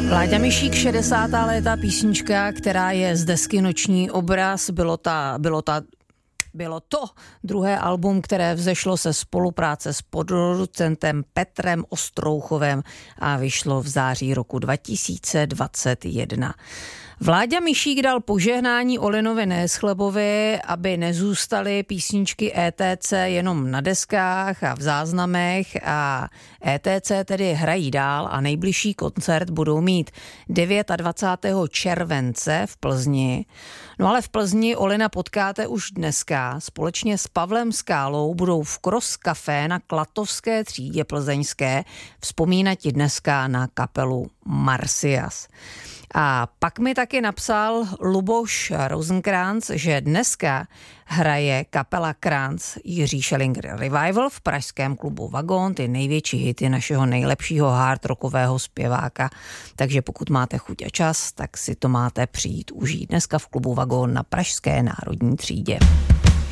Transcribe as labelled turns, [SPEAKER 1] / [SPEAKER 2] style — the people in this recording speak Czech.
[SPEAKER 1] Láďa Mišík, 60. léta, písnička, která je z desky Noční obraz. Bylo to druhé album, které vzešlo se spolupráce s producentem Petrem Ostrouchovem a vyšlo v září roku 2021. Vláďa Mišík dal požehnání Olinovi Neschlebovi, aby nezůstaly písničky ETC jenom na deskách a v záznamech, a ETC tedy hrají dál a nejbližší koncert budou mít 29. července v Plzni. No ale v Plzni Olina potkáte už dneska. Společně s Pavlem Skálou budou v Cross Café na Klatovské třídě plzeňské vzpomínat i dneska na kapelu Marsyas. A pak mi taky napsal Luboš Rosenkrantz, že dneska hraje kapela Kranz Jiří Schellinger Revival v pražském klubu Vagon, ty největší hity našeho nejlepšího hard rockového zpěváka. Takže pokud máte chuť a čas, tak si to máte přijít užít dneska v klubu Vagon na pražské Národní třídě.